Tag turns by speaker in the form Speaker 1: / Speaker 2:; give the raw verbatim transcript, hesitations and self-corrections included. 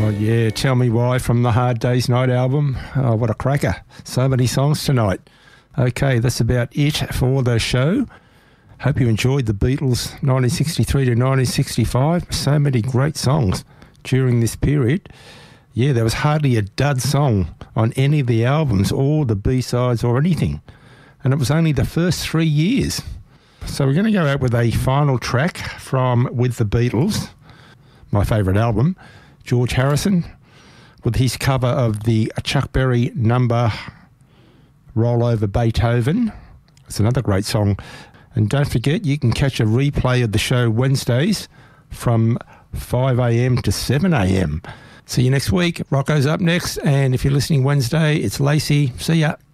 Speaker 1: Oh, yeah, Tell Me Why from the Hard Day's Night album. Oh, what a cracker. So many songs tonight. Okay, that's about it for the show. Hope you enjoyed the Beatles nineteen sixty-three to nineteen sixty-five. So many great songs during this period. Yeah, there was hardly a dud song on any of the albums or the B-sides or anything. And it was only the first three years. So we're going to go out with a final track from With the Beatles, my favourite album, George Harrison, with his cover of the Chuck Berry number Roll Over Beethoven. It's another great song. And don't forget, you can catch a replay of the show Wednesdays from five a.m. to seven a.m. See you next week. Rocco's up next. And if you're listening Wednesday, it's Lacey. See ya.